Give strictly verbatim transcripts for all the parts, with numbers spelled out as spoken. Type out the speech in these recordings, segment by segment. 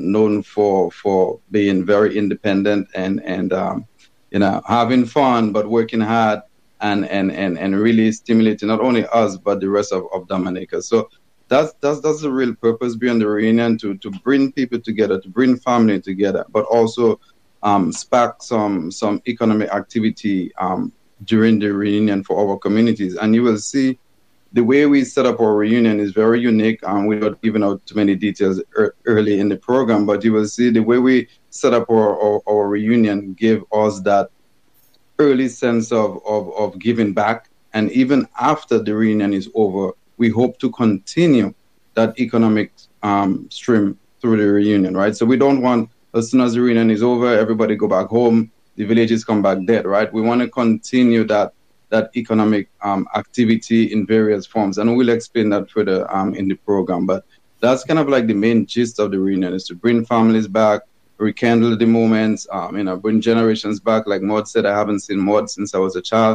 known for for being very independent and and um, you know, having fun but working hard and and and and really stimulating not only us but the rest of, of Dominica. So that's that's that's the real purpose behind the reunion, to to bring people together, to bring family together, but also um, spark some some economic activity um, during the reunion for our communities. And you will see the way we set up our reunion is very unique, and without giving out too many details er- early in the program, but you will see the way we set up our, our, our reunion give us that early sense of, of, of giving back. And even after the reunion is over, we hope to continue that economic um, stream through the reunion, right? So we don't want, as soon as the reunion is over, everybody go back home, the villages come back dead, right? We want to continue that that economic um, activity in various forms. And we'll explain that further um, in the program. But that's kind of like the main gist of the reunion, is to bring families back, rekindle the moments, um, you know, bring generations back. Like Maud said, I haven't seen Maud since I was a child.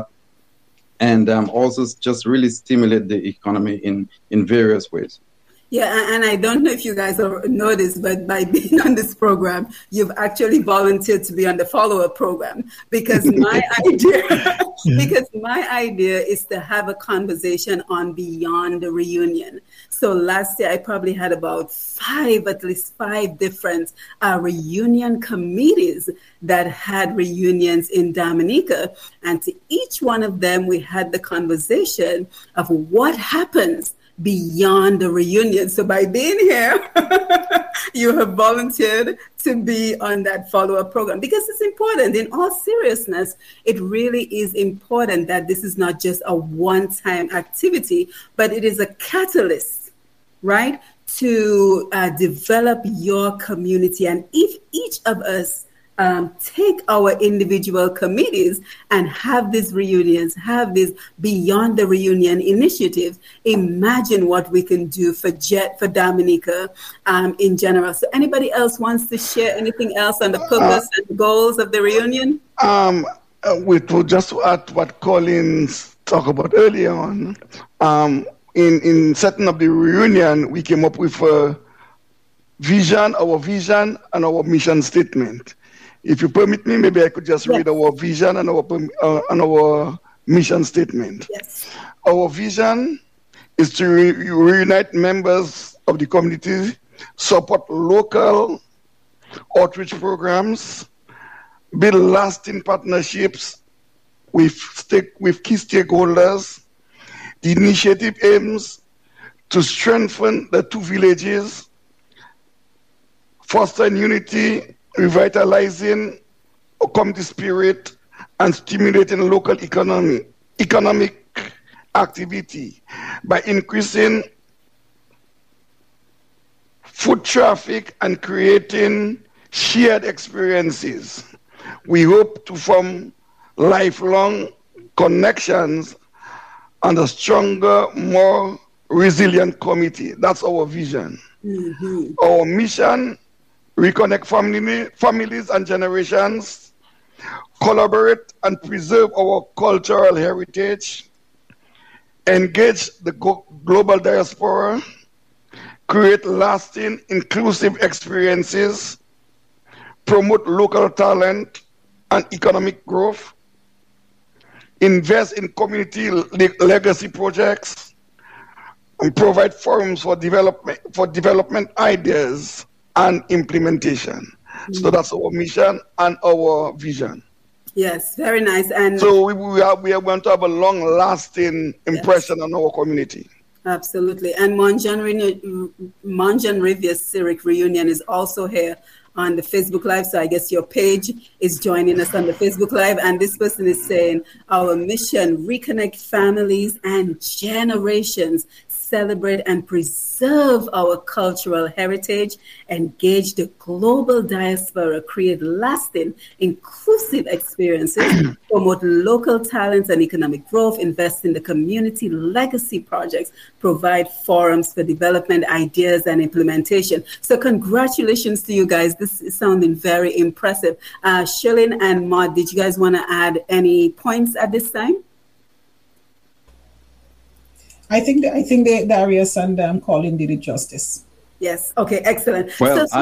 And um, also just really stimulate the economy in, in various ways. Yeah, and I don't know if you guys have noticed, but by being on this program, you've actually volunteered to be on the follow-up program, because my idea, because my idea is to have a conversation on beyond the reunion. So last year, I probably had about five, at least five different uh, reunion committees that had reunions in Dominica, and to each one of them, we had the conversation of what happens beyond the reunion. So by being here, you have volunteered to be on that follow-up program, because it's important. In all seriousness, it really is important that this is not just a one-time activity, but it is a catalyst, right, to uh, develop your community. And if each of us Um, take our individual committees and have these reunions, have these beyond the reunion initiatives, imagine what we can do for Jet, for Dominica um, in general. So anybody else wants to share anything else on the purpose uh, and goals of the reunion? Um, uh, we will just add what Collins talked about earlier on. Um, in, in setting up the reunion, we came up with a vision, our vision and our mission statement. If you permit me, maybe I could just yes. read our vision and our uh, and our mission statement. Yes. Our vision is to re- reunite members of the community, support local outreach programs, build lasting partnerships with stake with key stakeholders. The initiative aims to strengthen the two villages, foster unity, revitalizing a community spirit, and stimulating local economy, economic activity by increasing foot traffic and creating shared experiences. We hope to form lifelong connections and a stronger, more resilient community. That's our vision. Mm-hmm. Our mission: reconnect family, families and generations, collaborate and preserve our cultural heritage, engage the go- global diaspora, create lasting, inclusive experiences, promote local talent and economic growth, invest in community le- legacy projects, and provide forums for development for development ideas and implementation. Mm-hmm. So that's our mission and our vision. Yes, very nice. And so we, we are we are going to have a long-lasting impression yes. on our community. Absolutely. And Monjan Monjan Rivier Cyric Reunion is also here on the Facebook Live. So I guess your page is joining us on the Facebook Live. And this person is saying, our mission: reconnect families and generations, celebrate and preserve our cultural heritage, engage the global diaspora, create lasting, inclusive experiences, promote local talents and economic growth, invest in the community legacy projects, provide forums for development, ideas, and implementation. So congratulations to you guys. This is sounding very impressive. Uh, Shirley and Maud, did you guys want to add any points at this time? I think the, I think the Darius and um, Colin did it justice. Yes. Okay. Excellent. Well, so, so, I'm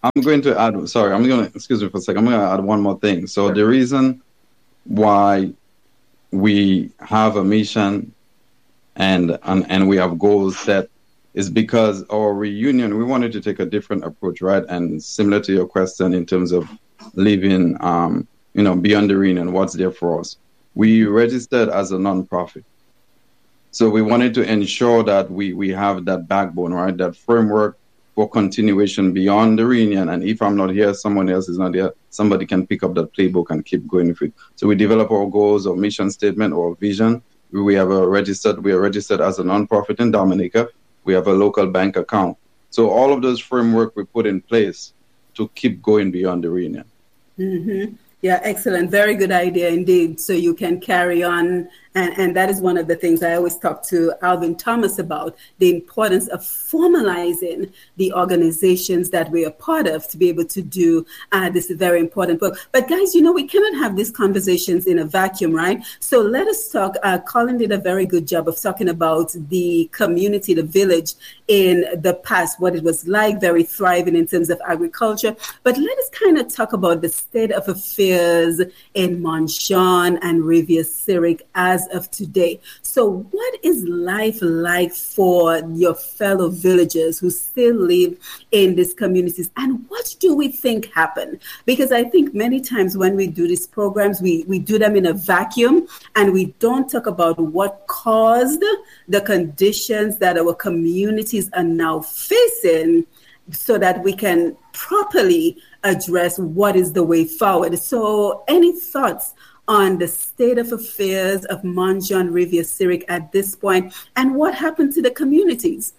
I'm going to add, sorry, I'm going to, excuse me for a second, I'm going to add one more thing. So the reason why we have a mission and, and, and we have goals set is because our reunion, we wanted to take a different approach, right? And similar to your question in terms of living, um, you know, beyond the reunion, what's there for us? We registered as a nonprofit. So we wanted to ensure that we, we have that backbone, right? That framework for continuation beyond the reunion. And if I'm not here, someone else is not here, somebody can pick up that playbook and keep going with it. So we develop our goals, our mission statement, or vision. We have a registered, we are registered as a nonprofit in Dominica. We have a local bank account. So all of those framework we put in place to keep going beyond the reunion. Mm-hmm. Yeah, excellent. Very good idea indeed. So you can carry on. And, and that is one of the things I always talk to Alvin Thomas about, the importance of formalizing the organizations that we are part of to be able to do uh, this very important work. But guys, you know, we cannot have these conversations in a vacuum, right? So let us talk. Uh, Colin did a very good job of talking about the community, the village in the past, what it was like, very thriving in terms of agriculture. But let us kind of talk about the state of affairs in Mont Jean and Rivière-Syriac as of today. So what is life like for your fellow villagers who still live in these communities, and what do we think happened? Because I think many times when we do these programs, we, we do them in a vacuum and we don't talk about what caused the conditions that our communities are now facing so that we can properly address what is the way forward. So any thoughts on the state of affairs of Mont Jean Rivière-Syriac at this point, and what happened to the communities?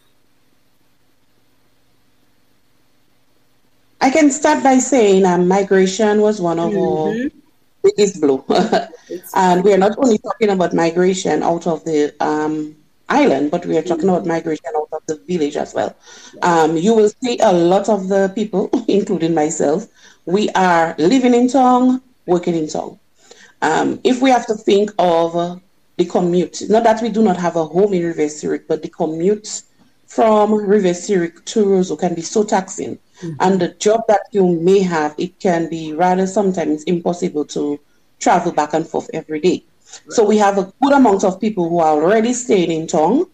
I can start by saying um, migration was one of mm-hmm. our biggest blow. And we are not only talking about migration out of the um, island, but we are talking mm-hmm. about migration out of the village as well. Um, you will see a lot of the people, including myself, we are living in town, working in town. Um, if we have to think of uh, the commute, not that we do not have a home in Rivière-Syriac, but the commute from Rivière-Syriac to Roseau can be so taxing. Mm-hmm. And the job that you may have, it can be rather sometimes impossible to travel back and forth every day. Right. So we have a good amount of people who are already staying in town.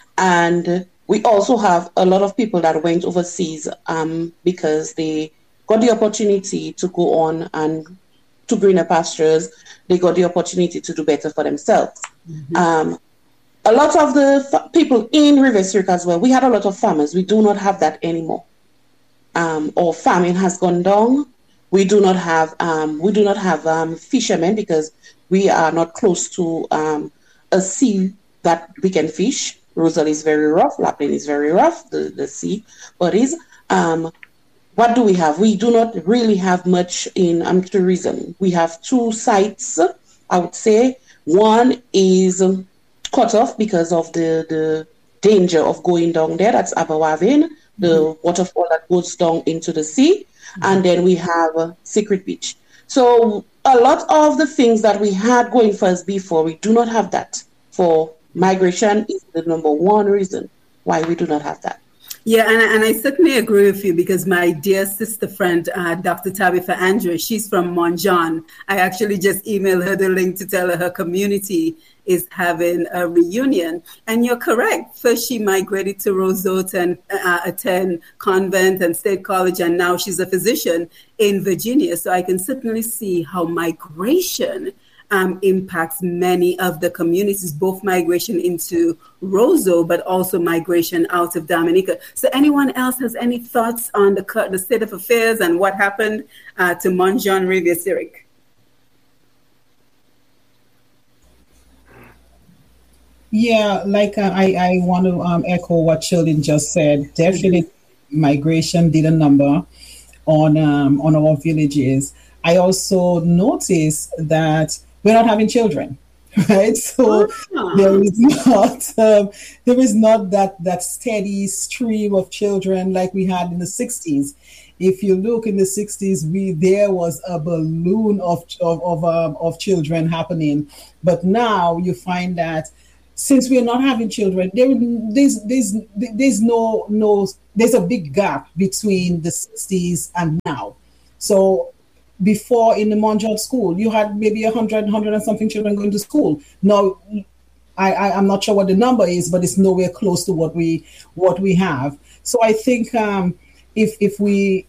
And we also have a lot of people that went overseas um, because they got the opportunity to go on and to greener pastures. They got the opportunity to do better for themselves. Mm-hmm. Um, a lot of the f- people in Rivière-Syriac as well, we had a lot of farmers. We do not have that anymore. Um, our farming has gone down. We do not have um, we do not have um, fishermen because we are not close to um, a sea that we can fish. Rosal is very rough. Lapland is very rough. The the sea, but is um, what do we have? We do not really have much in um, tourism. We have two sites, I would say. One is um, cut off because of the, the danger of going down there. That's Abawavin, the mm-hmm. waterfall that goes down into the sea. Mm-hmm. And then we have uh, Secret Beach. So a lot of the things that we had going for us before, we do not have that. For migration is the number one reason why we do not have that. Yeah, and, and I certainly agree with you because my dear sister friend, uh, Doctor Tabitha Andrews, she's from Mont Jean. I actually just emailed her the link to tell her her community is having a reunion. And you're correct. First, she migrated to Roseau and uh, attend convent and state college, and now she's a physician in Virginia. So I can certainly see how migration Um, impacts many of the communities, both migration into Roseau, but also migration out of Dominica. So anyone else has any thoughts on the, the state of affairs and what happened uh, to Mont Jean Rivière-Syriac? Yeah, like uh, I, I want to um, echo what Sheldon just said. Definitely migration did a number on, um, on our villages. I also noticed that we're not having children, right? So oh. there is not um, there is not that that steady stream of children like we had in the sixties. If you look in the sixties, we there was a balloon of of of, um, of children happening, but now you find that since we're not having children, there there's there's there's no no there's a big gap between the sixties and now. So before in the Montreal school, you had maybe a hundred, hundred and something children going to school. Now, I, I I'm not sure what the number is, but it's nowhere close to what we what we have. So I think um, if if we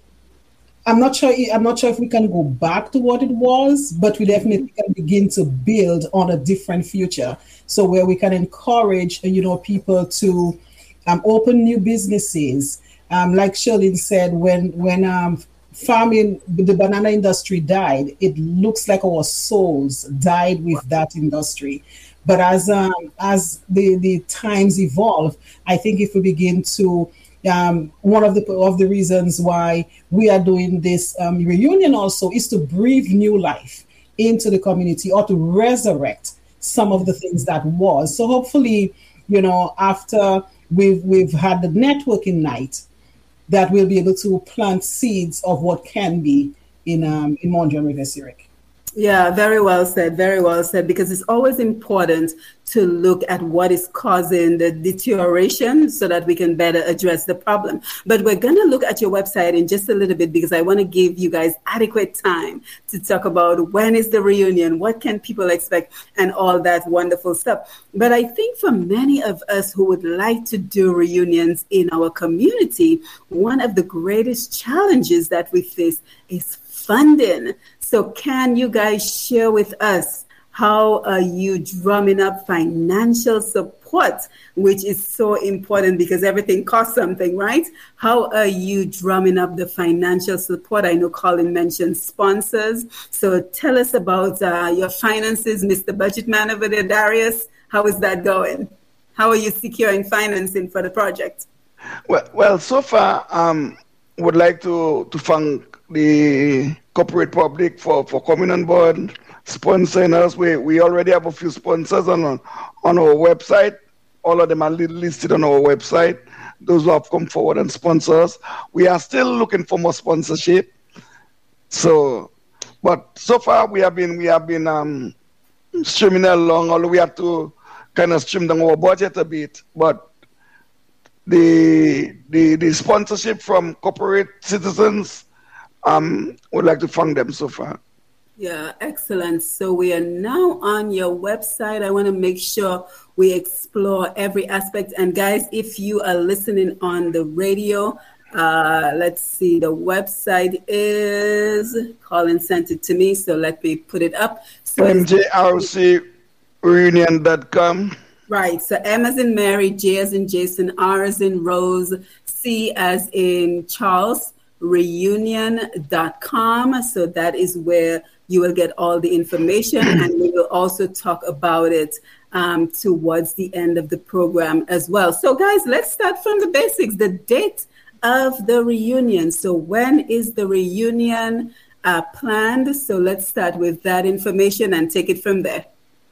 I'm not sure. I'm not sure if we can go back to what it was, but we definitely can begin to build on a different future. So where we can encourage, you know, people to um, open new businesses. Um, like Shirley said, when when um, farming, the banana industry died, it looks like our souls died with that industry. But as um, as the the times evolve, I think if we begin to Um, one of the of the reasons why we are doing this um, reunion also is to breathe new life into the community, or to resurrect some of the things that was. So hopefully, you know, after we've we've had the networking night, that we'll be able to plant seeds of what can be in um, in Montreal River Syriac. Yeah, very well said, very well said, because it's always important to look at what is causing the deterioration so that we can better address the problem. But we're going to look at your website in just a little bit, because I want to give you guys adequate time to talk about when is the reunion, what can people expect, and all that wonderful stuff. But I think for many of us who would like to do reunions in our community, one of the greatest challenges that we face is funding. So can you guys share with us, how are you drumming up financial support, which is so important because everything costs something, right? How are you drumming up the financial support? I know Colin mentioned sponsors. So tell us about uh, your finances, Mister Budget Man over there, Darius. How is that going? How are you securing financing for the project? Well, well so far, um, would like to, to thank the corporate public for, for coming on board, sponsoring us. We we already have a few sponsors on on our website. All of them are listed on our website. Those who have come forward and sponsor us. We are still looking for more sponsorship. So, but so far we have been we have been um, streaming along. Although we have to kind of stream down our budget a bit, but the the the sponsorship from corporate citizens, Um, would like to thank them so far. Yeah, excellent. So we are now on your website. I want to make sure we explore every aspect. And guys, if you are listening on the radio, uh, let's see, the website is, Colin sent it to me, so let me put it up. So M J R C reunion dot com. Right. So M as in Mary, J as in Jason, R as in Rose, C as in Charles, reunion dot com. So that is where you will get all the information, and we will also talk about it um, towards the end of the program as well. So guys, let's start from the basics, the date of the reunion. So when is the reunion uh, planned? So let's start with that information and take it from there.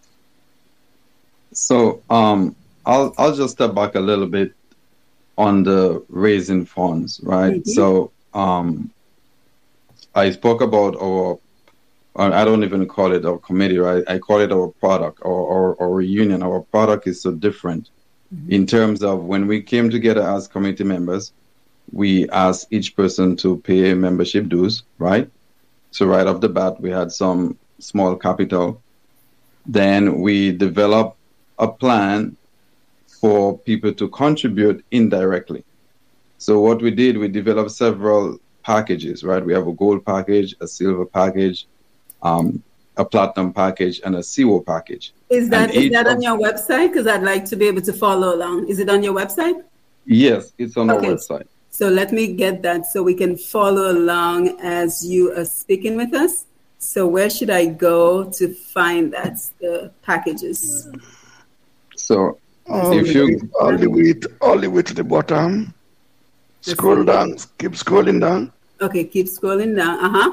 So um, I'll I'll just step back a little bit on the raising funds, right? Mm-hmm. So Um, I spoke about our, I don't even call it our committee, right? I call it our product, or our, our reunion. Our product is so different mm-hmm. in terms of when we came together as committee members, we asked each person to pay membership dues, right? So right off the bat, we had some small capital. Then we developed a plan for people to contribute indirectly. So what we did, we developed several packages, right? We have a gold package, a silver package, um, a platinum package, and a C O package. Is that and is that on your website? Because I'd like to be able to follow along. Is it on your website? Yes, it's on okay. our website. So let me get that so we can follow along as you are speaking with us. So where should I go to find that, the packages? So all if you way, all the way to, all the way to the bottom. Scroll down, keep scrolling down. Okay, keep scrolling down. Uh-huh.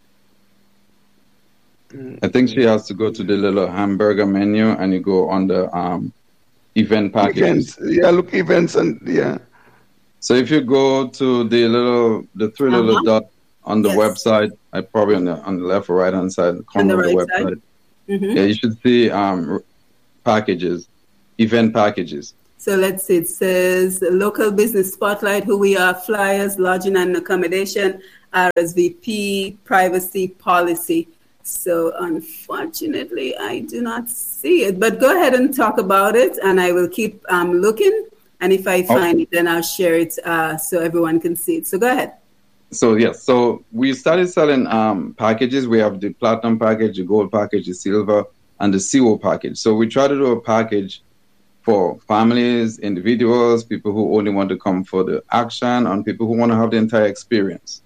I think she has to go to the little hamburger menu, and you go on the um, event packages. Events. Yeah, look, events, and yeah. So if you go to the little, the three uh-huh. little dots on the yes. website, I probably on the on the left or right hand side, the corner of the, right the website. Mm-hmm. Yeah, you should see um, packages. event packages. So let's see, it says local business spotlight, who we are, flyers, lodging and accommodation, R S V P, privacy policy. So unfortunately, I do not see it, but go ahead and talk about it and I will keep um, looking. And if I find okay. it, then I'll share it uh, so everyone can see it. So go ahead. So yes, so we started selling um, packages. We have the platinum package, the gold package, the silver, and the C O package. So we try to do a package for families, individuals, people who only want to come for the action, and people who want to have the entire experience.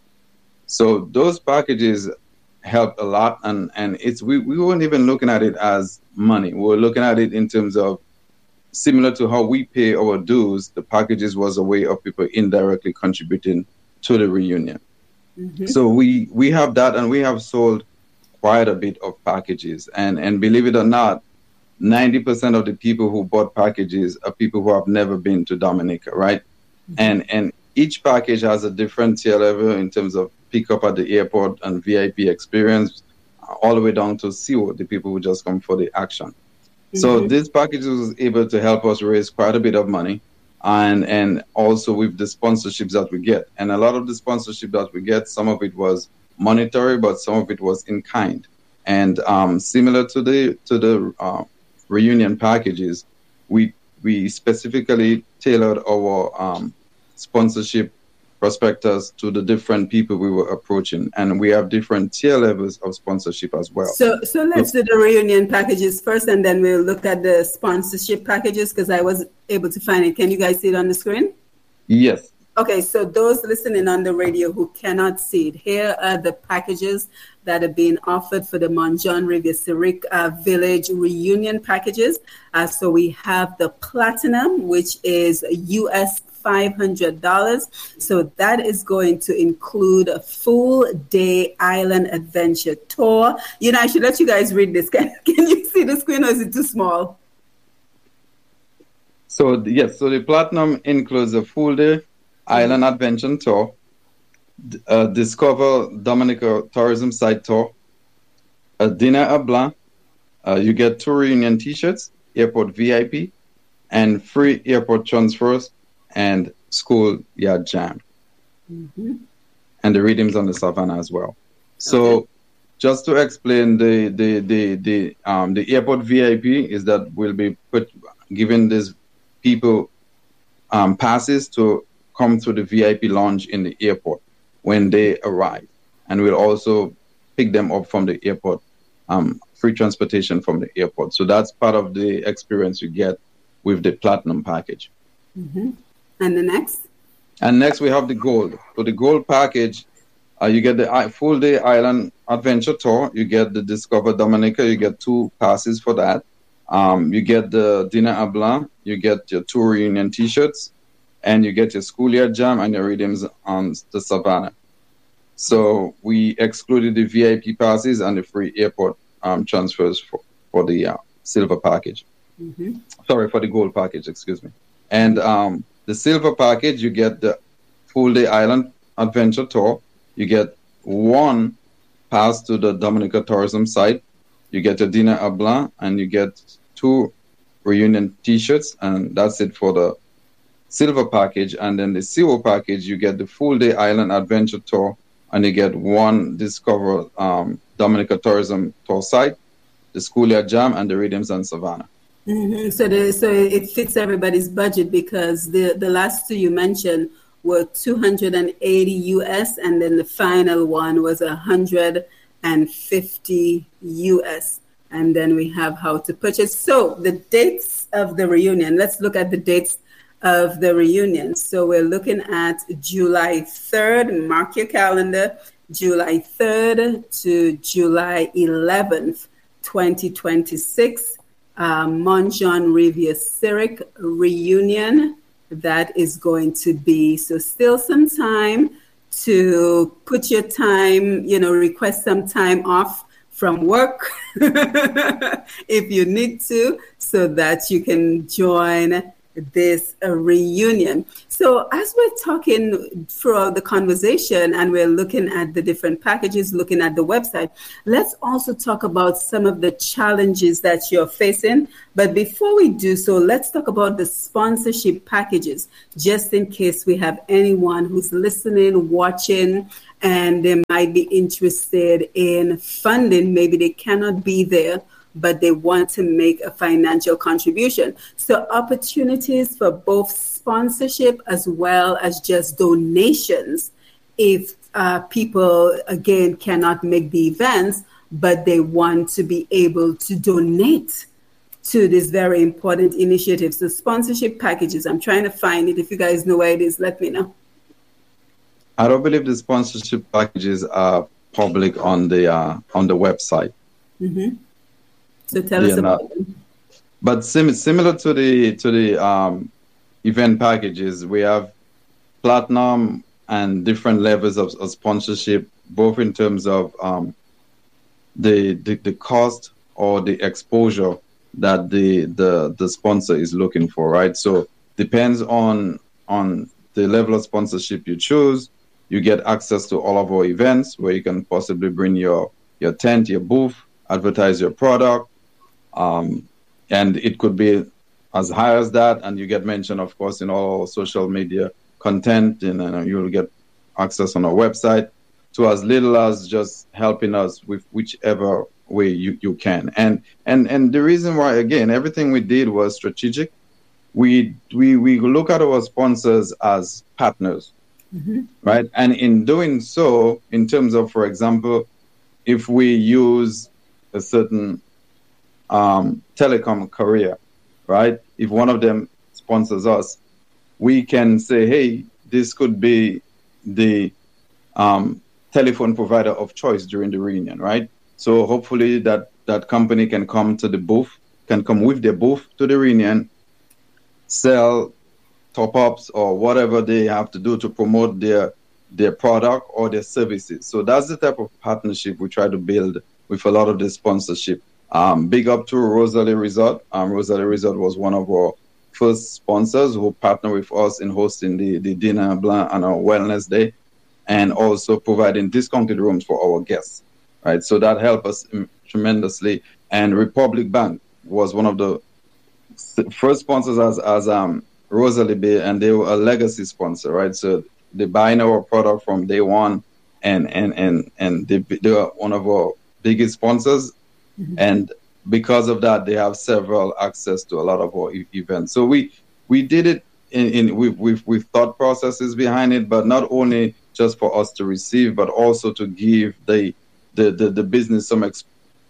So those packages help a lot, and, and it's we, we weren't even looking at it as money. We were looking at it in terms of similar to how we pay our dues. The packages was a way of people indirectly contributing to the reunion. Mm-hmm. So we we have that, and we have sold quite a bit of packages, and and believe it or not, ninety percent of the people who bought packages are people who have never been to Dominica, right? Mm-hmm. And and each package has a different tier level in terms of pick up at the airport and V I P experience, all the way down to C O, the people who just come for the action. Mm-hmm. So this package was able to help us raise quite a bit of money. And and also with the sponsorships that we get. And a lot of the sponsorship that we get, some of it was monetary, but some of it was in kind. And um, similar to the to the uh, reunion packages, we we specifically tailored our um, sponsorship prospectus to the different people we were approaching. And we have different tier levels of sponsorship as well. So so let's do the reunion packages first, and then we'll look at the sponsorship packages, because I was able to find it. Can you guys see it on the screen? Yes. Okay, so those listening on the radio who cannot see it, here are the packages that are being offered for the Mont Jean Riviere Syriac uh, Village reunion packages. Uh, so we have the Platinum, which is U S five hundred dollars. So that is going to include a full day island adventure tour. You know, I should let you guys read this. Can, can you see the screen, or is it too small? So yes, so the Platinum includes a full day island adventure tour, uh, Discover Dominica Tourism Site tour, a dinner à blanc. Uh, you get two reunion t-shirts, airport V I P, and free airport transfers and school yard jam. Mm-hmm. And the redeems on the Savannah as well. So okay. Just to explain the the the the um the airport V I P is that we'll be put giving these people um passes to come to the V I P lounge in the airport when they arrive, and we'll also pick them up from the airport, um free transportation from the airport. So that's part of the experience you get with the Platinum package. Mm-hmm. And the next? And next we have the Gold. So the Gold package, uh, you get the full day island adventure tour. You get the Discover Dominica. You get two passes for that. Um, you get the dinner à blanc. You get your two reunion t-shirts, and you get your schoolyard jam and your redeems on the Savannah. So we excluded the V I P passes and the free airport um, transfers for, for the uh, silver package. Mm-hmm. Sorry, for the gold package, excuse me. And um, the silver package, you get the full day island adventure tour. You get one pass to the Dominica tourism site. You get a dinner à blanc, and you get two reunion t-shirts, and that's it for the silver package. And then the C O package, you get the full day island adventure tour, and you get one Discover um, Dominica tourism tour site, the schoolyard jam, and the redeems on Savannah. Mm-hmm. So, the, so it fits everybody's budget, because the, the last two you mentioned were two hundred eighty U S, and then the final one was one hundred fifty U S. And then we have how to purchase. So the dates of the reunion, let's look at the dates of the reunion. So we're looking at July third, mark your calendar, July third to July eleventh, twenty twenty-six. Uh, Mont Jean Riviere Syriac reunion. That is going to be, so still some time to put your time, you know, request some time off from work if you need to, so that you can join this uh, reunion. So as we're talking throughout the conversation and we're looking at the different packages, looking at the website, let's also talk about some of the challenges that you're facing. But before we do so, let's talk about the sponsorship packages, just in case we have anyone who's listening, watching, and they might be interested in funding. Maybe they cannot be there, but they want to make a financial contribution. So opportunities for both sponsorship as well as just donations if uh, people, again, cannot make the events, but they want to be able to donate to this very important initiative. So sponsorship packages, I'm trying to find it. If you guys know where it is, let me know. I don't believe the sponsorship packages are public on the uh, on the website. Mm-hmm. So tell yeah, us about not, them. But sim- similar to the to the um, event packages, we have platinum and different levels of, of sponsorship, both in terms of um, the, the the cost or the exposure that the the the sponsor is looking for, right? So depends on on the level of sponsorship you choose. You get access to all of our events where you can possibly bring your your tent, your booth, advertise your product. Um, and it could be as high as that, and you get mentioned, of course, in all social media content, and uh, you'll get access on our website, to as little as just helping us with whichever way you, you can. And and and the reason why, again, everything we did was strategic. We we we look at our sponsors as partners, mm-hmm. right? And in doing so, in terms of, for example, if we use a certain um, telecom carrier, right? If one of them sponsors us, we can say, hey, this could be the um, telephone provider of choice during the reunion, right? So hopefully that, that company can come to the booth, can come with their booth to the reunion, sell top-ups or whatever they have to do to promote their their product or their services. So that's the type of partnership we try to build with a lot of the sponsorship. Um, big up to Rosalie Resort. Um, Rosalie Resort was one of our first sponsors who partnered with us in hosting the, the dinner blanc and our wellness day, and also providing discounted rooms for our guests, right? So that helped us tremendously. And Republic Bank was one of the first sponsors as, as um, Rosalie Bay, and they were a legacy sponsor, right? So they buying our product from day one, and and and and they, they are one of our biggest sponsors, mm-hmm. and because of that, they have several access to a lot of our e- events. So we we did it in, in with, with with thought processes behind it, but not only just for us to receive, but also to give the the the, the business some exposure.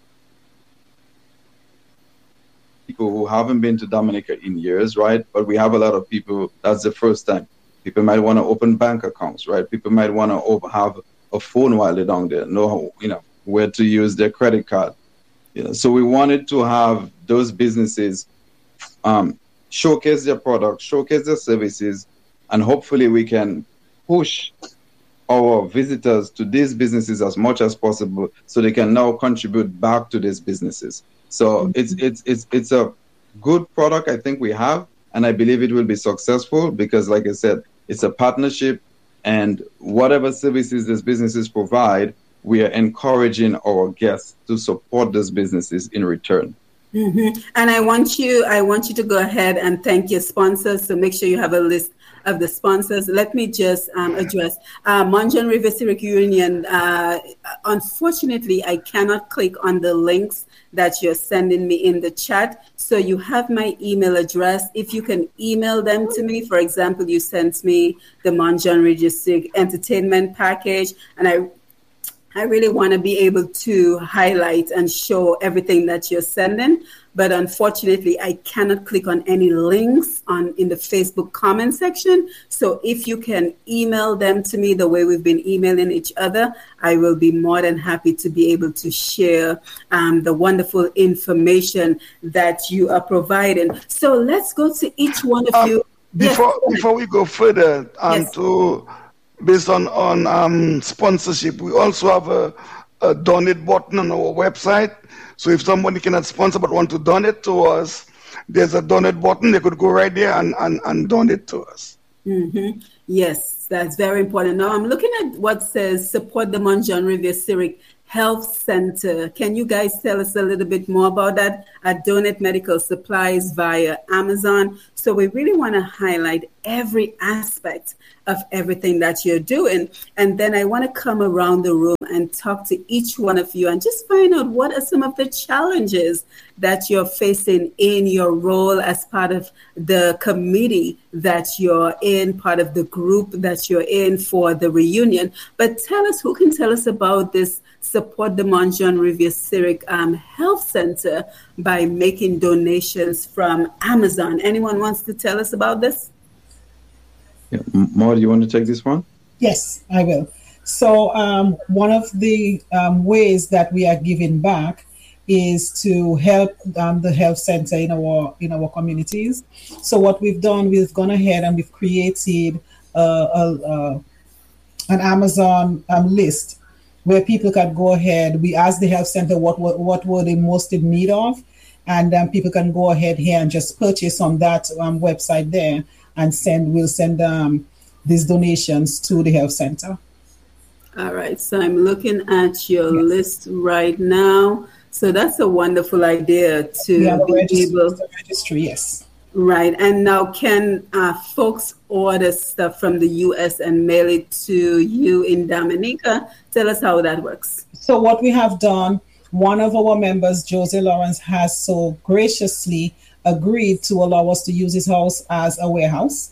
People who haven't been to Dominica in years, right? But we have a lot of people, that's the first time. People might want to open bank accounts, right? People might want to open, have a phone while they're down there, know, you know, where to use their credit card. You know, so we wanted to have those businesses um, showcase their products, showcase their services, and hopefully we can push our visitors to these businesses as much as possible so they can now contribute back to these businesses. So mm-hmm. it's it's it's it's a good product I think we have, and I believe it will be successful because, like I said, it's a partnership, and whatever services these businesses provide, we are encouraging our guests to support those businesses in return. Mm-hmm. And I want you, I want you to go ahead and thank your sponsors. So make sure you have a list of the sponsors. Let me just um, address uh, Montjean River Civic Union. Uh, unfortunately, I cannot click on the links that you're sending me in the chat. So you have my email address. If you can email them to me, for example, you sent me the Montjean River Civic Entertainment Package, and I I really want to be able to highlight and show everything that you're sending, but unfortunately, I cannot click on any links on in the Facebook comment section. So if you can email them to me the way we've been emailing each other, I will be more than happy to be able to share um, the wonderful information that you are providing. So let's go to each one of um, you. Before yes. before we go further, um, yes. to based on on um, sponsorship, we also have a, a donate button on our website. So if somebody cannot sponsor but want to donate to us, there's a donate button. They could go right there and, and, and donate to us. Mm-hmm. Yes, that's very important. Now I'm looking at what says support the Mount John Riviere Syriac Health Center. Can you guys tell us a little bit more about that? At Donate Medical Supplies via Amazon. So we really want to highlight every aspect of everything that you're doing. And then I want to come around the room and talk to each one of you and just find out what are some of the challenges that you're facing in your role as part of the committee that you're in, part of the group that you're in for the reunion. But tell us, who can tell us about this Support the Mount John Riviere Syriac um, Health Center by making donations from Amazon? Anyone wants to tell us about this? Yeah. Maud, you want to take this one? Yes, I will. So um, one of the um, ways that we are giving back is to help um, the health center in our in our communities. So what we've done, we've gone ahead and we've created uh, a, a, an Amazon um, list where people can go ahead. We ask the health center what what, what were they most in need of, and um, people can go ahead here and just purchase on that um, website there, and send. We'll send um, these donations to the health center. All right. So I'm looking at your yes. list right now. So that's a wonderful idea to yeah, be registry, able. The registry, yes. Right. And now, can uh, folks order stuff from the U S and mail it to you in Dominica? Tell us how that works. So what we have done, one of our members, Jose Lawrence, has so graciously agreed to allow us to use his house as a warehouse.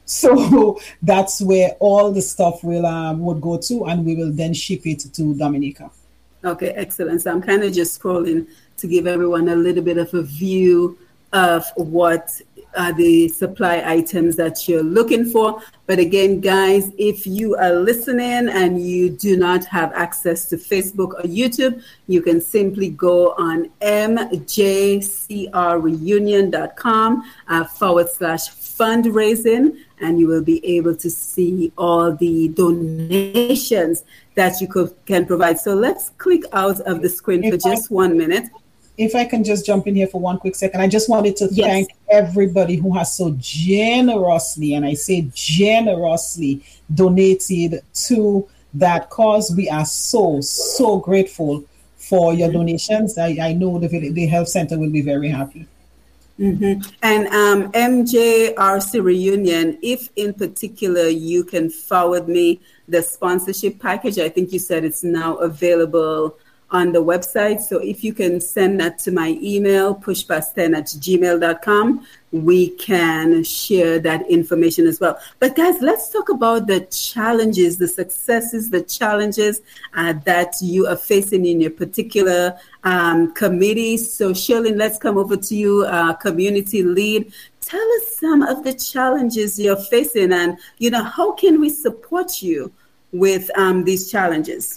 So that's where all the stuff will um, would go to, and we will then ship it to Dominica. Okay, excellent. So I'm kind of just scrolling to give everyone a little bit of a view of what are the supply items that you're looking for. But again, guys, if you are listening and you do not have access to Facebook or YouTube, you can simply go on m j c r reunion dot com uh, forward slash fundraising, and you will be able to see all the donations that you could, can provide. So let's click out of the screen for just one minute. If I can just jump in here for one quick second, I just wanted to yes. thank everybody who has so generously, and I say generously, donated to that cause. We are so, so grateful for your donations. I, I know the, the health center will be very happy. Mm-hmm. And um, M J R C Reunion, if in particular you can forward me the sponsorship package, I think you said it's now available on the website. So if you can send that to my email, push past ten at gmail dot com, we can share that information as well. But guys, let's talk about the challenges, the successes, the challenges uh, that you are facing in your particular um, committee. So Shirley, let's come over to you, uh, community lead. Tell us some of the challenges you're facing, and you know, how can we support you with um, these challenges?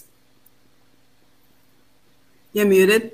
You're muted.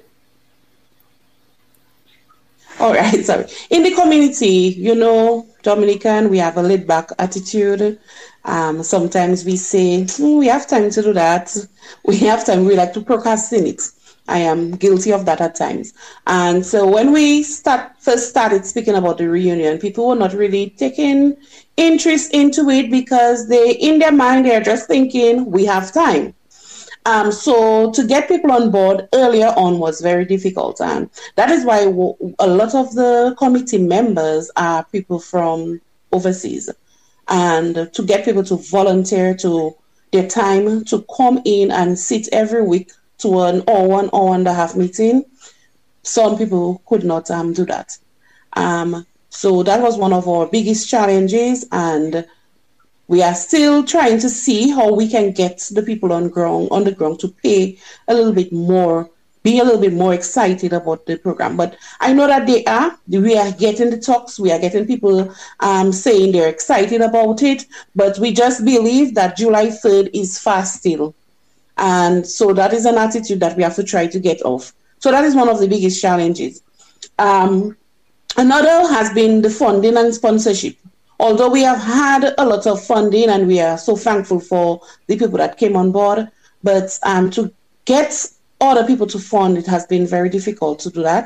All right, sorry. In the community, you know, Dominican, we have a laid back attitude. Um, sometimes we say, mm, we have time to do that. We have time, we like to procrastinate. I am guilty of that at times. And so when we start first started speaking about the reunion, people were not really taking interest into it because they, in their mind, they're just thinking, we have time. Um, so to get people on board earlier on was very difficult. And that is why w- a lot of the committee members are people from overseas. And to get people to volunteer to their time to come in and sit every week to an hour, one hour and a half meeting, some people could not um, do that. Um, so that was one of our biggest challenges, and we are still trying to see how we can get the people on ground, on the ground to pay a little bit more, be a little bit more excited about the program. But I know that they are. We are getting the talks. We are getting people um, saying they're excited about it. But we just believe that July third is fast still. And so that is an attitude that we have to try to get off. So that is one of the biggest challenges. Um, another has been the funding and sponsorship. Although we have had a lot of funding and we are so thankful for the people that came on board, but um, to get other people to fund, it has been very difficult to do that.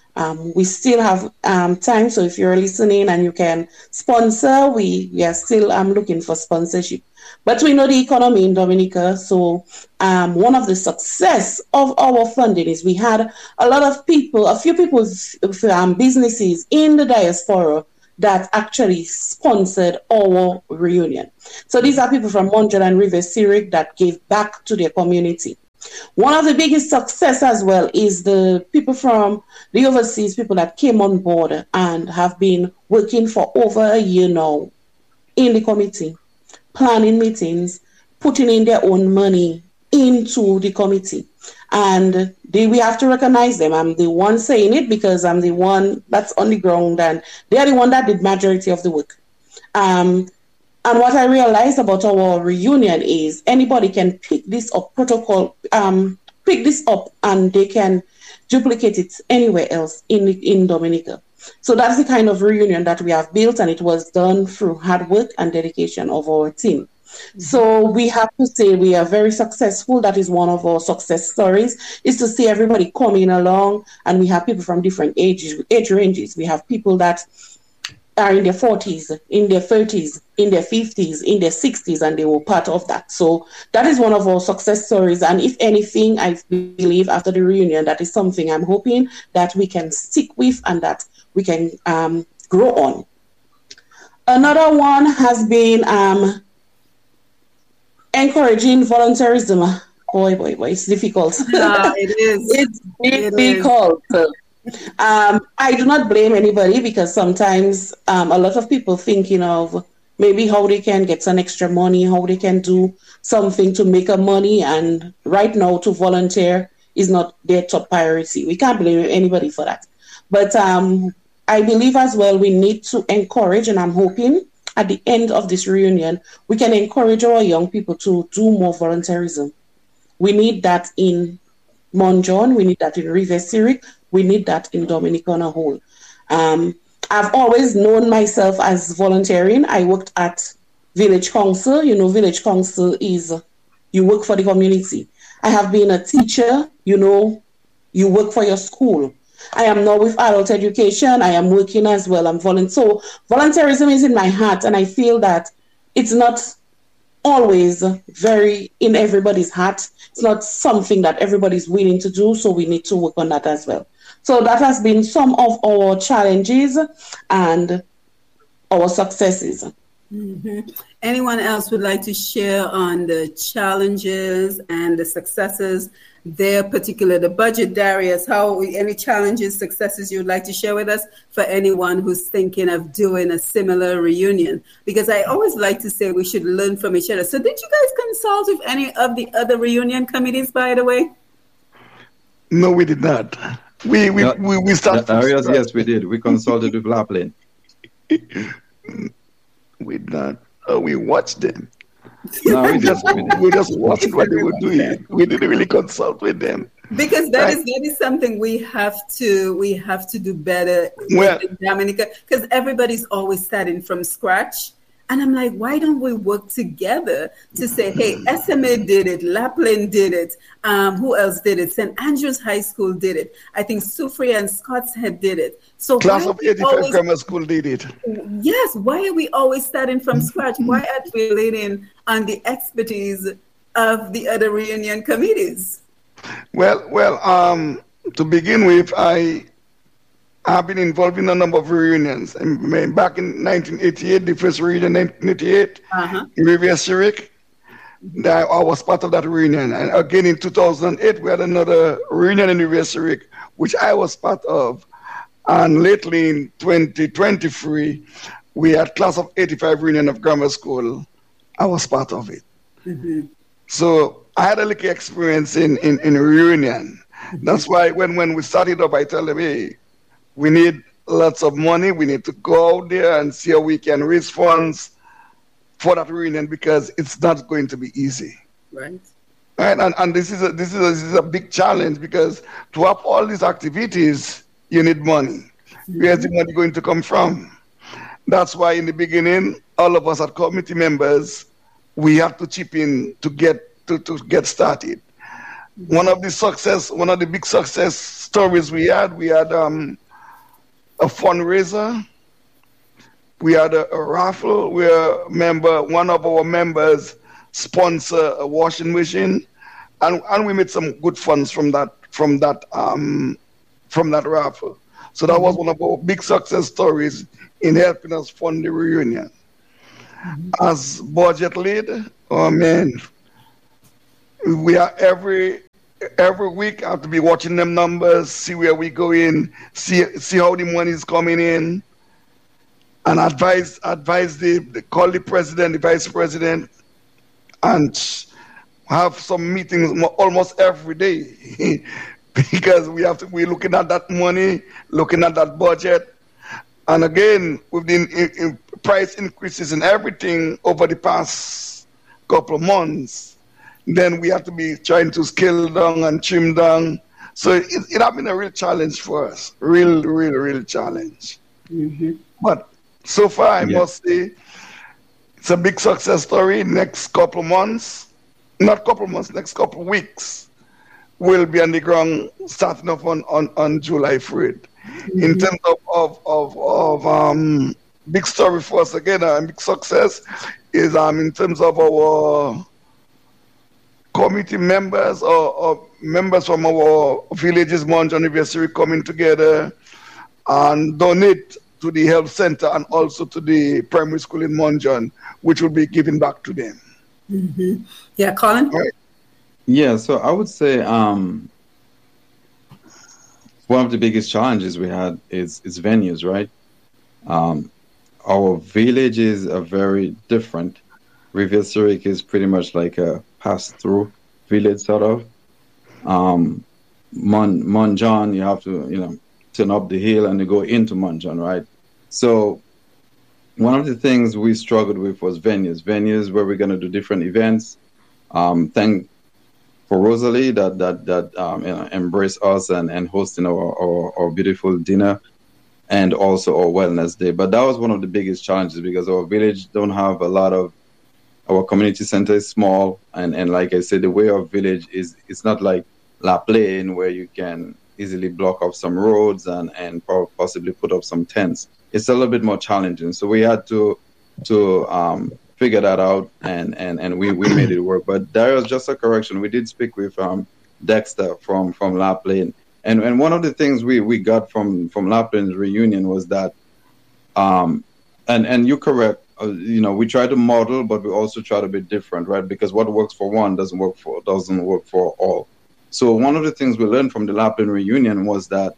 Um, we still have um, time, so if you're listening and you can sponsor, we, we are still um, looking for sponsorship. But we know the economy in Dominica, so um, one of the success of our funding is we had a lot of people, a few people, um, businesses in the diaspora that actually sponsored our reunion. So these are people from Montreal and Rivière-Syriac that gave back to their community. One of the biggest success as well is the people from the overseas, people that came on board and have been working for over a year now in the committee, planning meetings, putting in their own money into the committee. And they, we have to recognize them. I'm the one saying it because I'm the one that's on the ground, and they're the one that did majority of the work. Um, And what I realized about our reunion is anybody can pick this up protocol, um, pick this up, and they can duplicate it anywhere else in in Dominica. So that's the kind of reunion that we have built, and it was done through hard work and dedication of our team. Mm-hmm. So we have to say we are very successful. That is one of our success stories, is to see everybody coming along, and we have people from different ages, age ranges. We have people that are in their forties, in their thirties, in their fifties, in their sixties, and they were part of that. So that is one of our success stories. And if anything, I believe after the reunion, that is something I'm hoping that we can stick with and that we can um, grow on. Another one has been um, encouraging volunteerism. Boy, boy, boy, it's difficult. Yeah, it is. It's difficult. It is. Um, I do not blame anybody because sometimes um, a lot of people thinking of maybe how they can get some extra money, how they can do something to make a money, and right now to volunteer is not their top priority. We can't blame anybody for that. But um, I believe as well we need to encourage, and I'm hoping at the end of this reunion, we can encourage our young people to do more volunteerism. We need that in Mount John, we need that in Rivière-Syriac, we need that in Dominica on a whole. Um, I've always known myself as volunteering. I worked at Village Council. You know, Village Council is, you work for the community. I have been a teacher. You know, you work for your school. I am now with adult education. I am working as well. I'm volunteering. So volunteerism is in my heart, and I feel that it's not always very in everybody's heart. It's not something that everybody's willing to do, so we need to work on that as well. So that has been some of our challenges and our successes. Mm-hmm. Anyone else would like to share on the challenges and the successes, their particular, the budget, Darius, how, any challenges, successes you would like to share with us for anyone who's thinking of doing a similar reunion? Because I always like to say we should learn from each other. So did you guys consult with any of the other reunion committees, by the way? No, we did not. We we, no, we, we started. Darius, yes, we did. We consulted with Lapland. We not. Uh, we watched them. No, we we just we, we just watched what they were doing. We didn't really consult with them. Because that right? is that is something we have to we have to do better well, in Dominica, because everybody's always starting from scratch. And I'm like, why don't we work together to say, hey, S M A did it, Lapland did it, um, who else did it? Saint Andrews High School did it. I think Soufriere and Scott's Head did it. So Class of eighty-five always, Grammar School did it. Yes, why are we always starting from scratch? Why aren't we leaning on the expertise of the other reunion committees? Well, well, um, to begin with, I have been involved in a number of reunions. And back in nineteen eighty-eight, the first reunion, nineteen eighty-eight, uh-huh. in Rivière-Syriac, I, I was part of that reunion. And again in two thousand eight, we had another reunion in Rivière-Syriac, which I was part of. And lately in twenty twenty-three, we had Class of eighty-five reunion of grammar school. I was part of it. Mm-hmm. So I had a little experience in, in, in reunion. Mm-hmm. That's why when, when we started up, I tell them, hey, we need lots of money. We need to go out there and see how we can raise funds for that reunion, because it's not going to be easy. Right. Right. And, and this is a this is a, this is a big challenge, because to have all these activities, you need money. Mm-hmm. Where's the money going to come from? That's why in the beginning, all of us as committee members, we have to chip in to get to, to get started. One of the success, one of the big success stories we had, we had um, a fundraiser. We had a, a raffle where member, one of our members sponsor a washing machine, and, and we made some good funds from that from that um, from that raffle. So that was one of our big success stories in helping us fund the reunion. As budget lead, oh man, we are every every week I have to be watching them numbers, see where we go in, see see how the money is coming in, and advise advise the, the call the president, the vice president, and have some meetings almost every day because we have to we're looking at that money, looking at that budget. And again, with the in, in price increases and everything over the past couple of months, then we have to be trying to scale down and trim down. So it, it has been a real challenge for us, real, real, real challenge. Mm-hmm. But so far, I yeah. must say, it's a big success story. Next couple of months, not couple of months, next couple of weeks, we'll be on the ground starting off on, on, on July third. Mm-hmm. In terms of, of, of, of um, big story for us again, and uh, big success is um, in terms of our committee members or, or members from our villages Monge anniversary coming together and donate to the health center and also to the primary school in Monjon, which will be given back to them. Mm-hmm. Yeah, Colin? Right. Yeah, so I would say um, one of the biggest challenges we had is, is venues, right? Um, our villages are very different. Rivière-Zurich is pretty much like a pass-through village, sort of. Um, Mon Monjon, you have to, you know, turn up the hill and you go into Monjon, right? So one of the things we struggled with was venues. Venues where we're going to do different events. Um, thank for Rosalie that that that um, you know, embraced us and, and hosting our, our, our beautiful dinner and also our wellness day. But that was one of the biggest challenges because our village don't have a lot of, our community center is small. And, and like I said, the way our village is, it's not like La Plaine where you can easily block off some roads and, and possibly put up some tents. It's a little bit more challenging. So we had to to um, figure that out, and, and, and we, we made it work. But there was just a correction. We did speak with um, Dexter from, from La Plaine. And and one of the things we, we got from, from La Plaine's reunion was that, um, and, and you're correct, uh, you know, we try to model, but we also try to be different, right? Because what works for one doesn't work for doesn't work for all. So one of the things we learned from the La Plaine reunion was that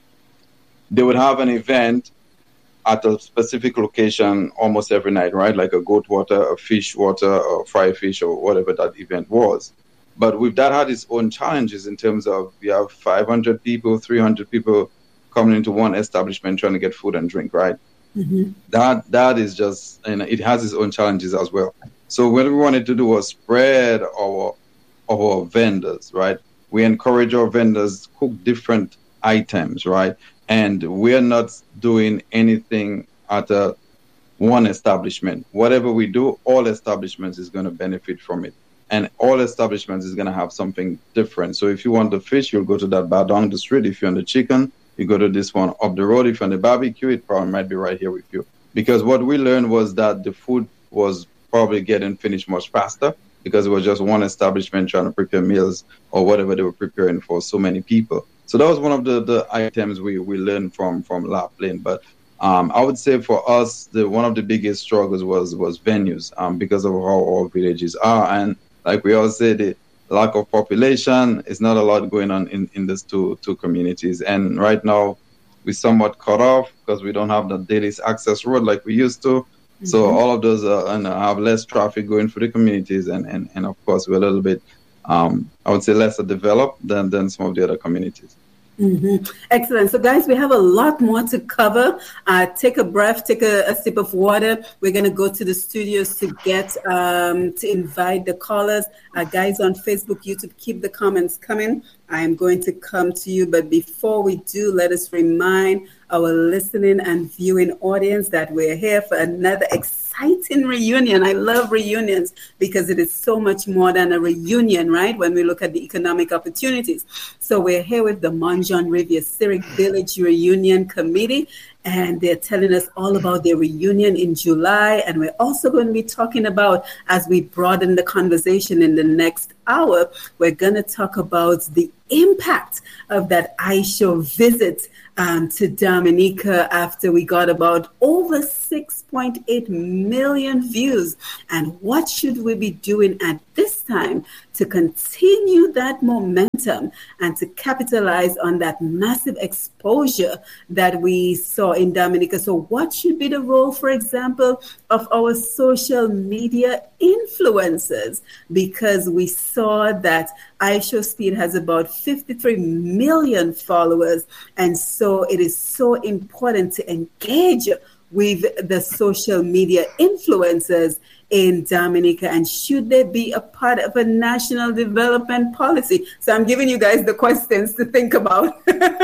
they would have an event at a specific location almost every night, right? Like a goat water, a fish water, or fry fish, or whatever that event was. But with that had its own challenges in terms of you have five hundred people, three hundred people coming into one establishment trying to get food and drink, right? Mm-hmm. That that is just, and it has its own challenges as well. So what we wanted to do was spread our our vendors, right? We encourage our vendors to cook different items, right? And we're not doing anything at a one establishment. Whatever we do, all establishments is going to benefit from it. And all establishments is going to have something different. So if you want the fish, you'll go to that bar down the street. If you want the chicken, you go to this one up the road. If you want the barbecue, it probably might be right here with you. Because what we learned was that the food was probably getting finished much faster because it was just one establishment trying to prepare meals or whatever they were preparing for so many people. So that was one of the, the items we, we learned from, from La Plaine. But um, I would say for us, the one of the biggest struggles was was venues um, because of how our villages are. And like we all say, the lack of population is not a lot going on in, in these two, two communities. And right now, we're somewhat cut off because we don't have the daily access road like we used to. Mm-hmm. So all of those uh, and have less traffic going through the communities. And, and, and of course, we're a little bit, um, I would say, lesser developed than, than some of the other communities. Mm-hmm. Excellent. So, guys, we have a lot more to cover. Uh, take a breath, take a, a sip of water. We're going to go to the studios to get um, to invite the callers. Uh, guys on Facebook, YouTube, keep the comments coming. I am going to come to you. But before we do, let us remind our listening and viewing audience that we're here for another exciting exciting reunion. I love reunions because it is so much more than a reunion, right? When we look at the economic opportunities. So we're here with the Monjon Rivier Civic Village Reunion Committee, and they're telling us all about their reunion in July. And we're also going to be talking about, as we broaden the conversation in the next hour, we're going to talk about the impact of that I-Show visit um, to Dominica after we got about over six point eight million views. And what should we be doing at this time to continue that momentum and to capitalize on that massive exposure that we saw in Dominica? So what should be the role, for example, of our social media influencers? Because we saw that I-Show Speed has about fifty-three million followers. And so it is so important to engage with the social media influencers in Dominica, and should they be a part of a national development policy? So I'm giving you guys the questions to think about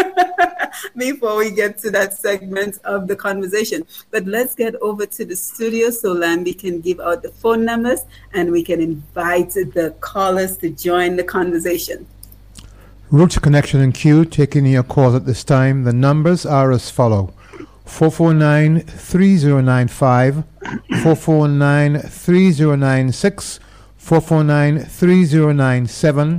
before we get to that segment of the conversation. But let's get over to the studio so Lambie can give out the phone numbers and we can invite the callers to join the conversation. Roots Connection and Q, taking your calls at this time. The numbers are as follow: four four nine, three zero nine five, four four nine, three zero nine six, four four nine, three zero nine seven,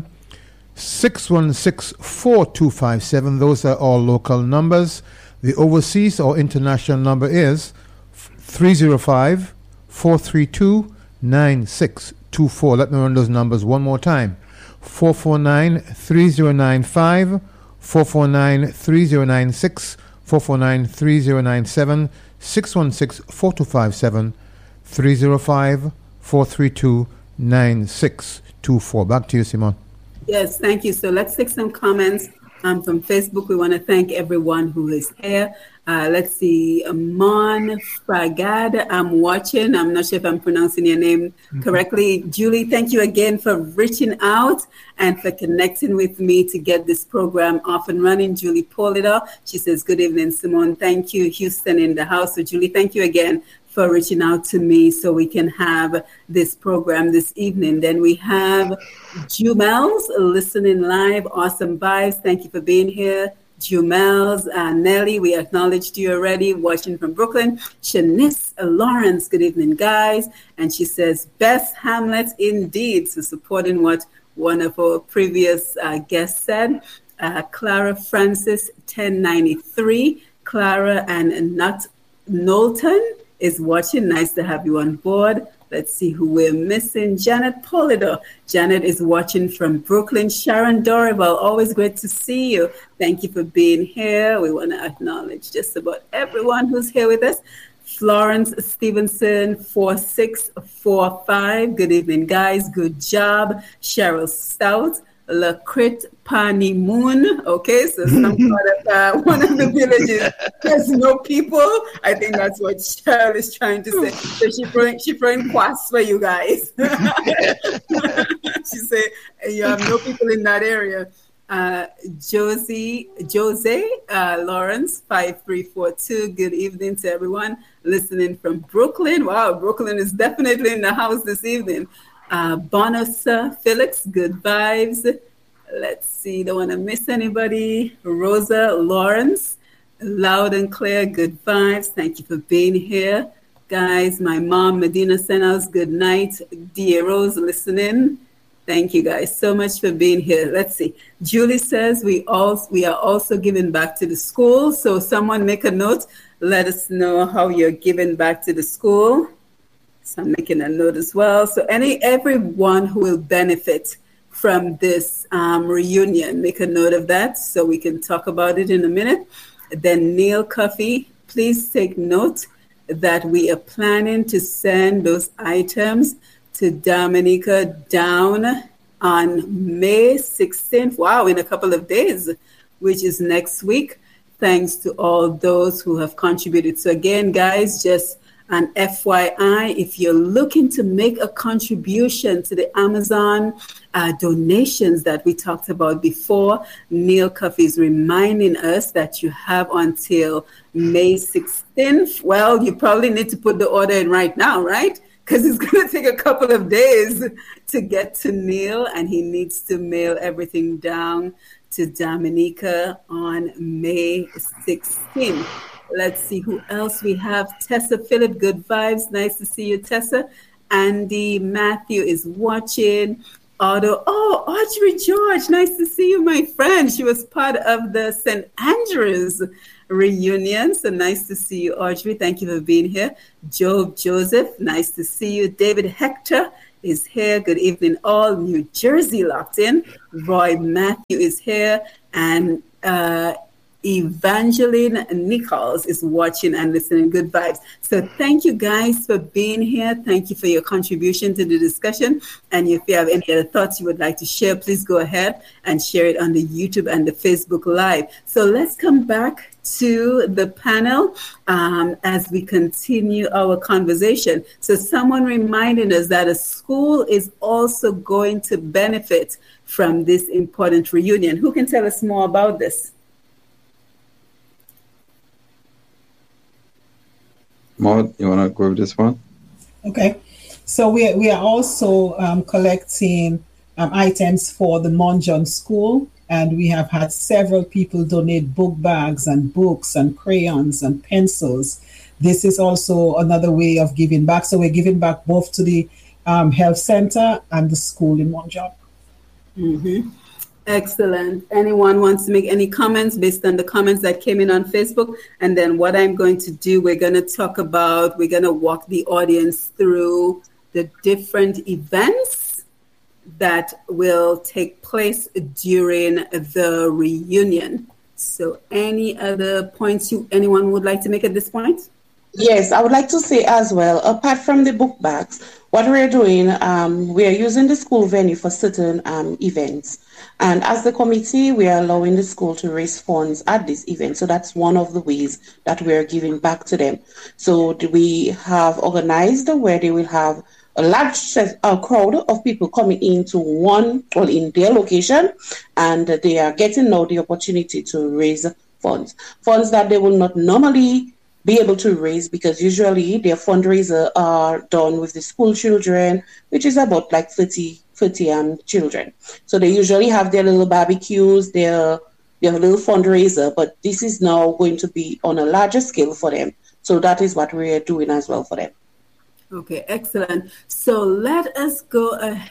six one six, four two five seven. Those are all local numbers. The overseas or international number is three zero five, four three two, nine six two four. Let me run those numbers one more time. four four nine, three zero nine five, four four nine, three zero nine six, four four nine, three zero nine seven, six one six, four two five seven, three zero five, four three two, nine six two four. Back to you, Simone. Yes, thank you. So let's take some comments um, from Facebook. We want to thank everyone who is here. Uh, let's see, Mon Fragad, I'm watching. I'm not sure if I'm pronouncing your name mm-hmm. correctly. Julie, thank you again for reaching out and for connecting with me to get this program off and running. Julie Polida, she says, good evening, Simone. Thank you. Houston in the house. So Julie, thank you again for reaching out to me so we can have this program this evening. Then we have Jumels listening live. Awesome vibes. Thank you for being here. Jumels, uh, Nelly, we acknowledged you already, watching from Brooklyn. Shanice Lawrence, good evening, guys. And she says, best Hamlet indeed. So supporting what one of our previous uh, guests said. Uh, Clara Francis, ten ninety-three. Clara and Nut Knowlton is watching. Nice to have you on board. Let's see who we're missing. Janet Polido. Janet is watching from Brooklyn. Sharon Dorival, always great to see you. Thank you for being here. We want to acknowledge just about everyone who's here with us. Florence Stevenson, four six four five. Good evening, guys. Good job. Cheryl Stout. Lakrit Pani Moon. Okay, so some part of uh, one of the villages. There's no people. I think that's what Cheryl is trying to say. So she throwing she throwing quasts for you guys. She said you have no people in that area. Uh, Josie Jose uh, Lawrence five three four two. Good evening to everyone listening from Brooklyn. Wow, Brooklyn is definitely in the house this evening. Uh, Bonosa Felix, good vibes. Let's see, don't want to miss anybody. Rosa Lawrence, loud and clear, good vibes. Thank you for being here. Guys, my mom, Medina Senos, good night. D A Rose, listening. Thank you guys so much for being here. Let's see. Julie says we all we are also giving back to the school. So someone make a note. Let us know how you're giving back to the school. So I'm making a note as well. So any everyone who will benefit from this um, reunion, make a note of that so we can talk about it in a minute. Then Neil Coffey, please take note that we are planning to send those items to Dominica down on May sixteenth. Wow, in a couple of days, which is next week. Thanks to all those who have contributed. So again, guys, just And F Y I, if you're looking to make a contribution to the Amazon uh, donations that we talked about before, Neil Cuff is reminding us that you have until May sixteenth. Well, you probably need to put the order in right now, right? Because it's going to take a couple of days to get to Neil, and he needs to mail everything down to Dominica on May sixteenth. Let's see who else we have. Tessa Phillip, good vibes. Nice to see you, Tessa. Andy Matthew is watching. Otto, oh, Audrey George, nice to see you, my friend. She was part of the Saint Andrews reunion. So nice to see you, Audrey. Thank you for being here. Job Joseph, nice to see you. David Hector is here. Good evening, all. New Jersey locked in. Roy Matthew is here. And uh, Evangeline Nichols is watching and listening. Good vibes. So thank you guys for being here. Thank you for your contribution to the discussion. And if you have any other thoughts you would like to share, please go ahead and share it on the YouTube and the Facebook Live. So let's come back to the panel um, as we continue our conversation. So someone reminding us that a school is also going to benefit from this important reunion. Who can tell us more about this? Maud, you want to go with this one? Okay. So we are, we are also um, collecting um, items for the Monjon School, and we have had several people donate book bags and books and crayons and pencils. This is also another way of giving back. So we're giving back both to the um, health center and the school in Monjon. Mm-hmm. Excellent. Anyone wants to make any comments based on the comments that came in on Facebook? And then what I'm going to do, we're going to talk about, we're going to walk the audience through the different events that will take place during the reunion. So any other points you anyone would like to make at this point? Yes, I would like to say as well, apart from the book bags, what we're doing, um, we are using the school venue for certain um, events. And as the committee, we are allowing the school to raise funds at this event. So that's one of the ways that we are giving back to them. So we have organized where they will have a large set, a crowd of people coming into one, well, in their location, and they are getting now the opportunity to raise funds. Funds that they will not normally be able to raise, because usually their fundraiser are done with the school children, which is about like thirty, thirty um, children. So they usually have their little barbecues, their, their little fundraiser, but this is now going to be on a larger scale for them. So that is what we are doing as well for them. Okay, excellent. So let us go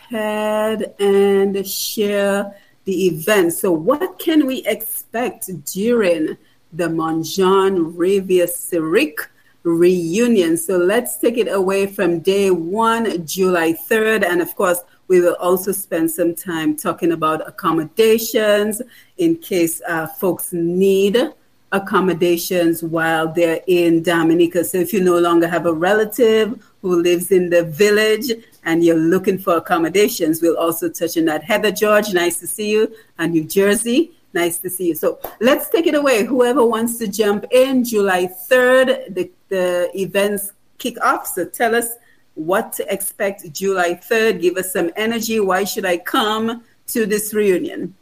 ahead and share the event. So what can we expect during the Monjon Ravia Sirik reunion? So let's take it away from day one, July third. And of course, we will also spend some time talking about accommodations in case uh, folks need accommodations while they're in Dominica. So if you no longer have a relative who lives in the village and you're looking for accommodations, we'll also touch on that. Heather George, nice to see you. And New Jersey, nice to see you. So let's take it away. Whoever wants to jump in, July third, the, the events kick off. So tell us what to expect July third. Give us some energy. Why should I come to this reunion?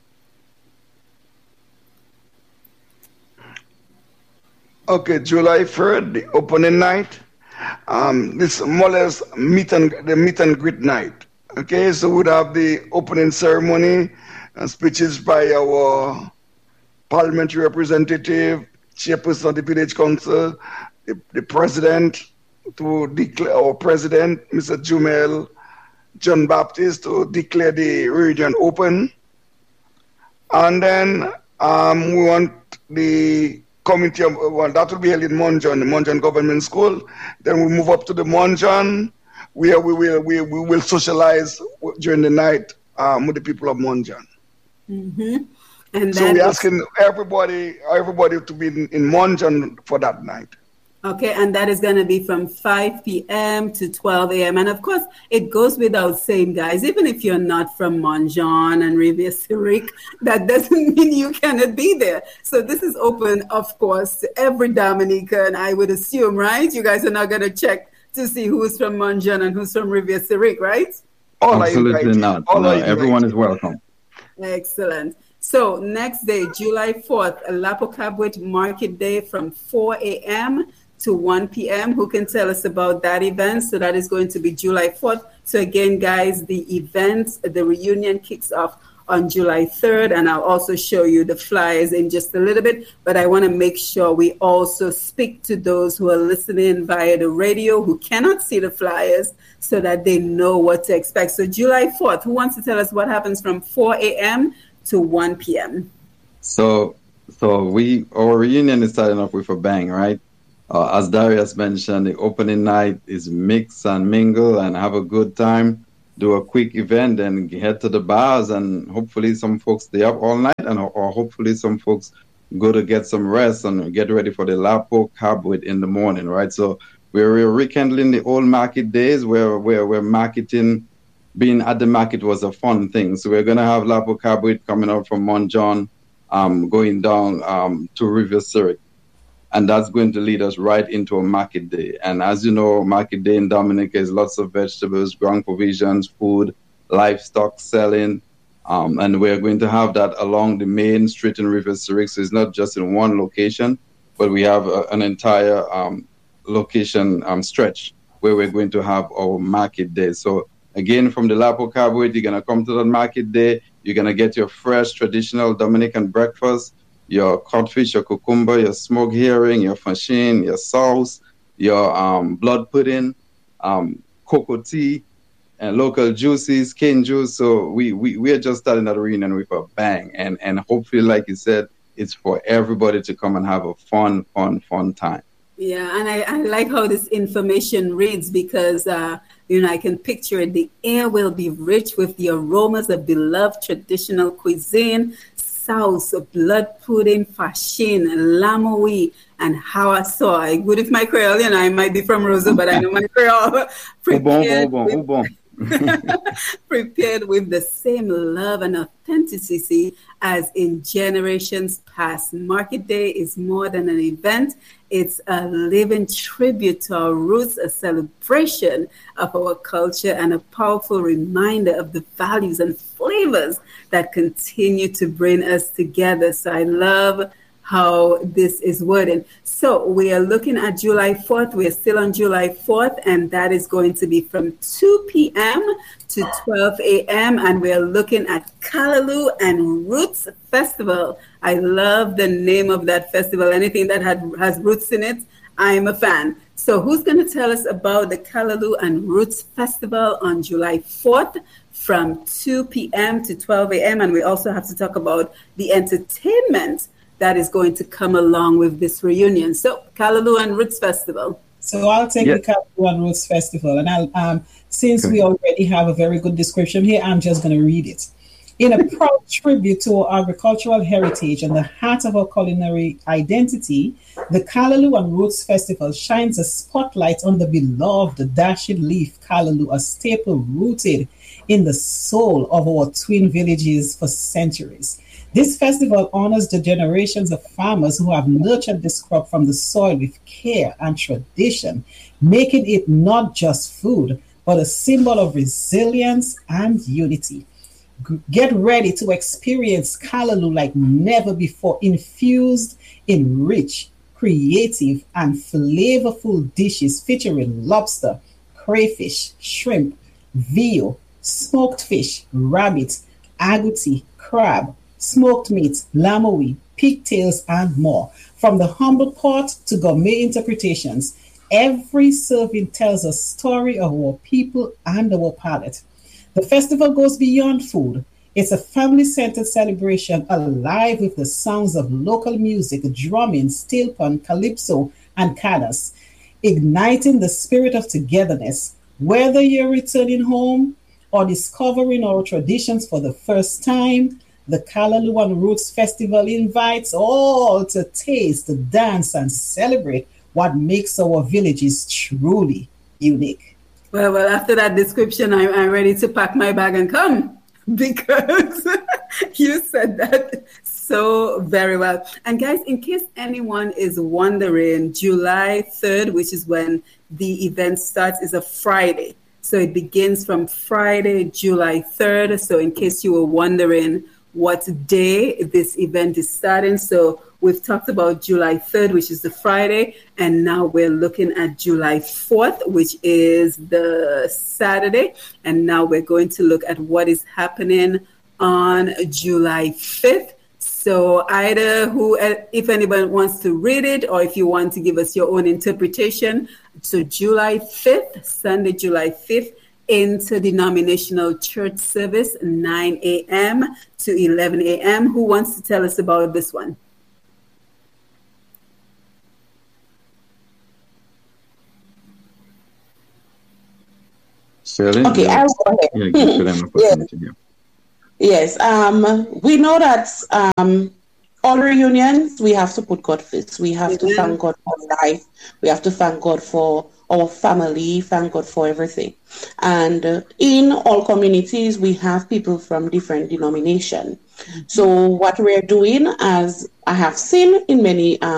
Okay, July third, the opening night. Um, this more or less meet and the meet and greet night. Okay, so we'd have the opening ceremony and speeches by our parliamentary representative, chairperson of the village council, the, the president to declare, our president, Mister Jumel John Baptist, to declare the region open. And then um, we want the committee of, well, that will be held in Monjon, the Monjon Government School. Then we move up to the Monjon, where we will we, we will socialize during the night um, with the people of Monjon. Mm-hmm. And so we're asking everybody everybody to be in, in Monjon for that night. Okay, and that is going to be from five p.m. to twelve a.m. And of course, it goes without saying, guys, even if you're not from Montjean and Rivière-Syrique, that doesn't mean you cannot be there. So this is open, of course, to every Dominican, I would assume, right? You guys are not going to check to see who's from Montjean and who's from Rivière-Syrique, right? All Absolutely not. All no, everyone is welcome. Excellent. So next day, July fourth, Lapocabwit Market Day from four a.m. to one p.m. Who can tell us about that event? So that is going to be July fourth. So again, guys, the event, the reunion kicks off on July third, and I'll also show you the flyers in just a little bit. But I want to make sure we also speak to those who are listening via the radio who cannot see the flyers so that they know what to expect. So July fourth, who wants to tell us what happens from four a.m. to one p.m.? So, so we our reunion is starting off with a bang, right? Uh, as Darius mentioned, the opening night is mix and mingle and have a good time. Do a quick event and head to the bars, and hopefully some folks stay up all night, and or hopefully some folks go to get some rest and get ready for the Lapocabwit in the morning, right? So we're, we're rekindling the old market days where where we're marketing. Being at the market was a fun thing. So we're going to have Lapocabwit coming up from Montjean, um, going down um, to Rivière-Syrique. And that's going to lead us right into a market day. And as you know, market day in Dominica is lots of vegetables, ground provisions, food, livestock selling. Um, and we're going to have that along the main street in Rivière-Syrique. So it's not just in one location, but we have a, an entire um, location um, stretch where we're going to have our market day. So again, from the Lapocabwit, you're going to come to the market day. You're going to get your fresh, traditional Dominican breakfast, your codfish, your cucumber, your smoked herring, your fashine, your sauce, your um, blood pudding, um, cocoa tea, and local juices, cane juice. So we, we, we are just starting that reunion with a bang. And, and hopefully, like you said, it's for everybody to come and have a fun, fun, fun time. Yeah, and I, I like how this information reads because, uh, you know, I can picture it. The air will be rich with the aromas of beloved traditional cuisine, sauce, blood pudding, fashine, lamoui, and hawasoy. Good if my Creole, you know, I might be from Rosa, but I know my Creole. Prepared, with, prepared with the same love and authenticity as in generations past. Market Day is more than an event. It's a living tribute to our roots, a celebration of our culture, and a powerful reminder of the values and flavors that continue to bring us together. So I love how this is worded. So we are looking at July fourth. We're still on July fourth, and that is going to be from two p.m. to twelve a.m. And we're looking at Callaloo and Roots Festival. I love the name of that festival. Anything that had, has roots in it, I'm a fan. So who's going to tell us about the Callaloo and Roots Festival on July fourth from two p.m. to twelve a.m.? And we also have to talk about the entertainment that is going to come along with this reunion. So, Callaloo and Roots Festival. So I'll take yes. the Callaloo and Roots Festival, and I'll um, since okay. we already have a very good description here, I'm just going to read it. In a proud tribute to our agricultural heritage and the heart of our culinary identity, the Callaloo and Roots Festival shines a spotlight on the beloved dashing leaf callaloo, a staple rooted in the soul of our twin villages for centuries. This festival honors the generations of farmers who have nurtured this crop from the soil with care and tradition, making it not just food, but a symbol of resilience and unity. Get ready to experience callaloo like never before, infused in rich, creative, and flavorful dishes featuring lobster, crayfish, shrimp, veal, smoked fish, rabbit, agouti, crab, smoked meat, lamoui, pigtails, and more. From the humble pot to gourmet interpretations, every serving tells a story of our people and our palate. The festival goes beyond food. It's a family-centered celebration alive with the sounds of local music, drumming, steel pan, calypso, and canas, igniting the spirit of togetherness. Whether you're returning home or discovering our traditions for the first time, the Callaloo and Roots Festival invites all to taste, dance, and celebrate what makes our villages truly unique. Well, well, after that description, I'm, I'm ready to pack my bag and come, because you said that so very well. And guys, in case anyone is wondering, July third, which is when the event starts, is a Friday. So it begins from Friday, July third. So in case you were wondering what day this event is starting, so we've talked about July third, which is the Friday, and now we're looking at July fourth, which is the Saturday. And now we're going to look at what is happening on July fifth. So either who, if anyone wants to read it, or if you want to give us your own interpretation. So July fifth, Sunday, July fifth, interdenominational church service, nine a.m. to eleven a.m. Who wants to tell us about this one? Celine? Okay, I'll go ahead. Yeah, give Celine an opportunity. Yeah. Yes, um, we know that um, all reunions, we have to put God first. We have to thank God for life. We have to thank God for our family, thank God for everything. And uh, in all communities, we have people from different denominations. Mm-hmm. So what we're doing, as I have seen in many um,